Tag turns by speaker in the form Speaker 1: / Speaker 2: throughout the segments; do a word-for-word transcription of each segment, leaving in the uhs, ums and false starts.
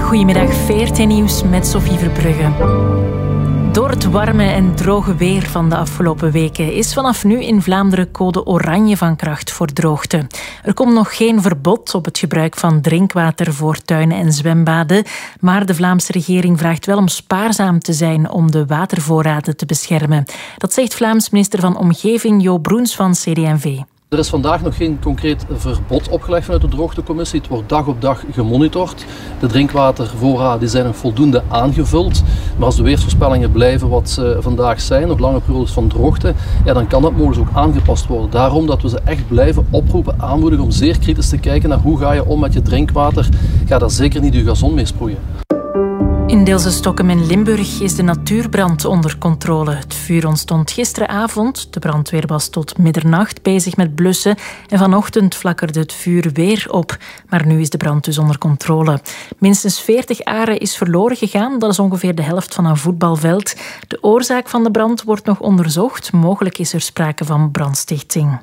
Speaker 1: Goedemiddag, V R T Nieuws met Sophie Verbrugge. Door het warme en droge weer van de afgelopen weken is vanaf nu in Vlaanderen code oranje van kracht voor droogte. Er komt nog geen verbod op het gebruik van drinkwater voor tuinen en zwembaden, maar de Vlaamse regering vraagt wel om spaarzaam te zijn om de watervoorraden te beschermen. Dat zegt Vlaams minister van Omgeving Jo Broens van C D M V.
Speaker 2: Er is vandaag nog geen concreet verbod opgelegd vanuit de droogtecommissie. Het wordt dag op dag gemonitord. De drinkwatervoorraden zijn nog voldoende aangevuld. Maar als de weersvoorspellingen blijven wat ze vandaag zijn, nog lange periodes van droogte, ja, dan kan dat mogelijk ook aangepast worden. Daarom dat we ze echt blijven oproepen, aanmoedigen om zeer kritisch te kijken naar hoe ga je om met je drinkwater. Ga daar zeker niet je gazon mee sproeien.
Speaker 1: In Deelse Stokkem en Limburg is de natuurbrand onder controle. Het vuur ontstond gisteravond. De brandweer was tot middernacht bezig met blussen. En vanochtend flakkerde het vuur weer op. Maar nu is de brand dus onder controle. Minstens veertig aren is verloren gegaan. Dat is ongeveer de helft van een voetbalveld. De oorzaak van de brand wordt nog onderzocht. Mogelijk is er sprake van brandstichting.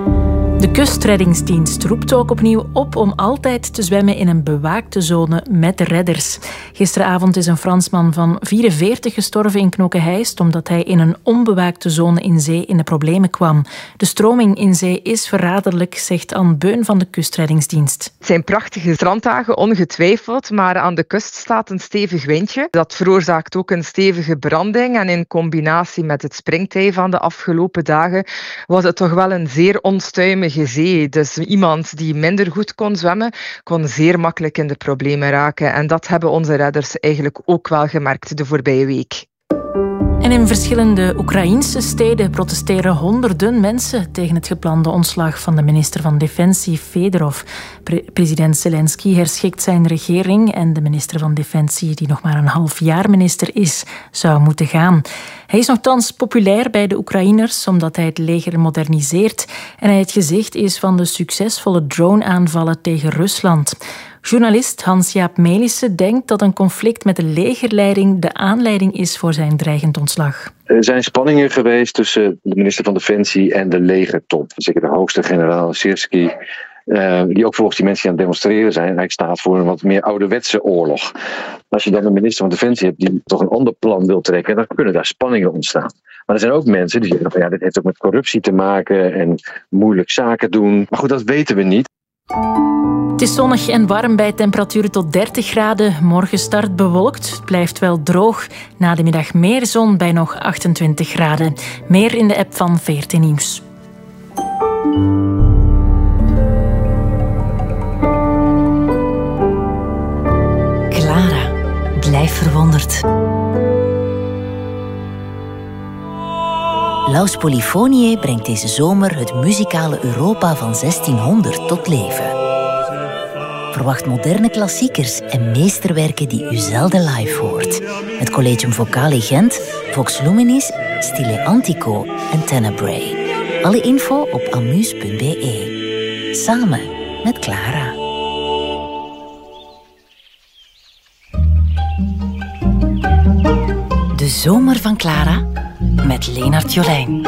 Speaker 1: De kustreddingsdienst roept ook opnieuw op om altijd te zwemmen in een bewaakte zone met redders. Gisteravond is een Fransman van vierenveertig gestorven in Knokke-Heist omdat hij in een onbewaakte zone in zee in de problemen kwam. De stroming in zee is verraderlijk, zegt Anne Beun van de kustreddingsdienst.
Speaker 3: Het zijn prachtige stranddagen, ongetwijfeld, maar aan de kust staat een stevig windje. Dat veroorzaakt ook een stevige branding en in combinatie met het springtij van de afgelopen dagen was het toch wel een zeer onstuimige zee. Dus iemand die minder goed kon zwemmen, kon zeer makkelijk in de problemen raken. En dat hebben onze redders eigenlijk ook wel gemerkt de voorbije week.
Speaker 1: En in verschillende Oekraïnse steden protesteren honderden mensen tegen het geplande ontslag van de minister van Defensie, Fedorov. Pre- president Zelensky herschikt zijn regering en de minister van Defensie, die nog maar een half jaar minister is, zou moeten gaan. Hij is nogthans populair bij de Oekraïners omdat hij het leger moderniseert en hij het gezicht is van de succesvolle drone-aanvallen tegen Rusland. Journalist Hans-Jaap Melissen denkt dat een conflict met de legerleiding de aanleiding is voor zijn dreigend ontslag.
Speaker 4: Er zijn spanningen geweest tussen de minister van Defensie en de legertop. Zeker de hoogste generaal Sirski, uh, die ook volgens die mensen die aan het demonstreren zijn, hij staat voor een wat meer ouderwetse oorlog. Als je dan een minister van Defensie hebt die toch een ander plan wil trekken, dan kunnen daar spanningen ontstaan. Maar er zijn ook mensen die zeggen van ja, dit heeft ook met corruptie te maken en moeilijk zaken doen. Maar goed, dat weten we niet.
Speaker 1: Het is zonnig en warm bij temperaturen tot dertig graden. Morgen start bewolkt. Het blijft wel droog. Na de middag meer zon bij nog achtentwintig graden. Meer in de app van V R T Nieuws.
Speaker 5: Clara, blijf verwonderd. Laus Polyphoniae brengt deze zomer het muzikale Europa van zestienhonderd tot leven. Verwacht moderne klassiekers en meesterwerken die u zelden live hoort. Met Collegium Vocale Gent, Vox Luminis, Stile Antico en Tenebrae. Alle info op amuse punt b e. Samen met Clara. De zomer van Clara met Leenart Jolijn.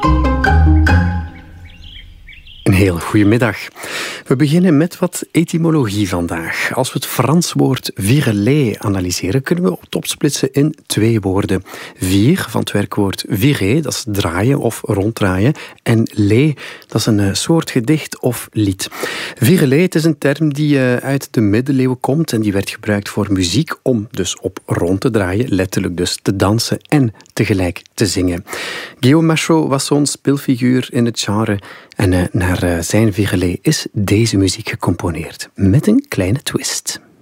Speaker 6: Een heel goedemiddag. We beginnen met wat etymologie vandaag. Als we het Frans woord vireler analyseren, kunnen we het opsplitsen in twee woorden. Vir, van het werkwoord virer, dat is draaien of ronddraaien. En lé, dat is een soort gedicht of lied. Vireler, het is een term die uit de middeleeuwen komt en die werd gebruikt voor muziek om dus op rond te draaien, letterlijk dus te dansen en tegelijk te zingen. Guillaume Machaut was zo'n speelfiguur in het genre en uh, naar uh, zijn vireler is deze muziek gecomponeerd met een kleine twist.